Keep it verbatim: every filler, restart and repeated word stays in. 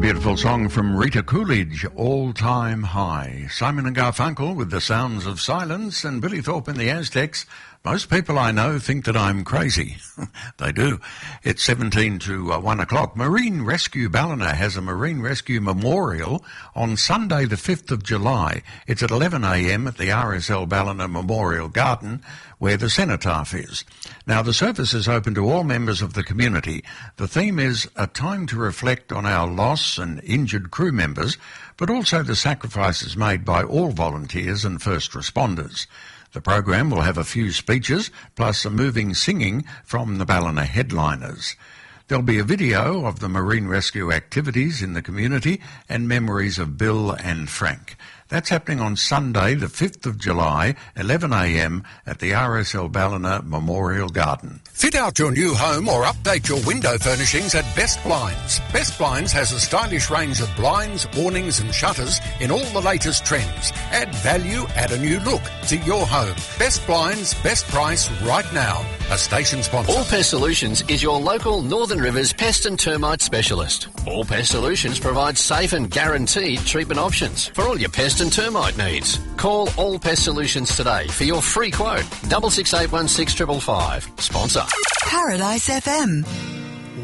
beautiful song from Rita Coolidge, All Time High. Simon and Garfunkel with The Sounds of Silence, and Billy Thorpe and the Aztecs. Most people I know think that I'm crazy. They do. It's seventeen to uh, one o'clock. Marine Rescue Ballina has a Marine Rescue Memorial on Sunday the fifth of July. It's at eleven a m at the R S L Ballina Memorial Garden, where the cenotaph is. Now, the service is open to all members of the community. The theme is a time to reflect on our loss and injured crew members, but also the sacrifices made by all volunteers and first responders. The program will have a few speeches, plus some moving singing from the Ballina headliners. There'll be a video of the marine rescue activities in the community and memories of Bill and Frank. That's happening on Sunday, the fifth of July, eleven a m at the R S L Ballina Memorial Garden. Fit out your new home or update your window furnishings at Best Blinds. Best Blinds has a stylish range of blinds, awnings and shutters in all the latest trends. Add value, add a new look to your home. Best Blinds, best price right now. A station sponsor. All Pest Solutions is your local Northern Rivers pest and termite specialist. All Pest Solutions provides safe and guaranteed treatment options for all your pest and termite needs. Call All Pest Solutions today for your free quote. Double six eight one six triple five. Sponsor. Paradise F M.